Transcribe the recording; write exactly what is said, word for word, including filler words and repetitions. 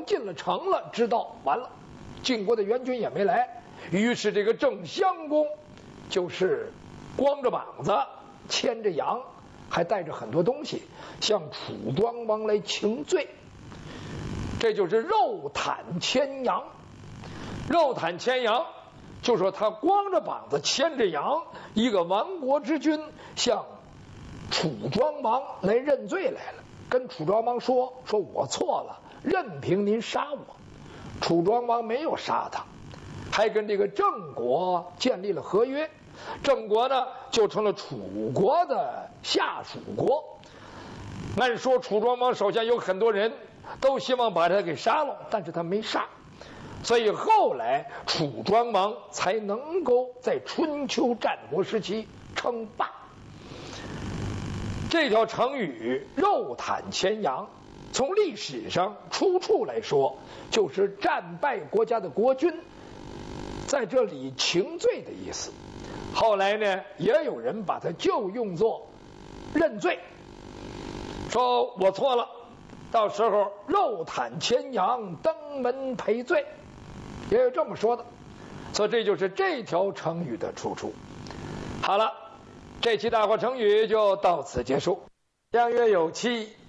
进了城了，知道完了，晋国的援军也没来，于是这个郑襄公就是光着膀子，牵着羊，还带着很多东西，向楚庄王来请罪。这就是肉袒牵羊。肉袒牵羊，就说他光着膀子牵着羊，一个亡国之君向楚庄王来认罪来了，跟楚庄王说：“说我错了，任凭您杀我。”楚庄王没有杀他，还跟这个郑国建立了合约。郑国呢，就成了楚国的下属国。按说楚庄王手下有很多人都希望把他给杀了，但是他没杀，所以后来楚庄王才能够在春秋战国时期称霸。这条成语“肉袒牵羊”，从历史上出处来说，就是战败国家的国君在这里请罪的意思。后来呢，也有人把它就用作认罪，说我错了，到时候肉袒牵羊，登门赔罪，也有这么说的。所以这就是这条成语的出处。好了，这期大话成语就到此结束。相约有期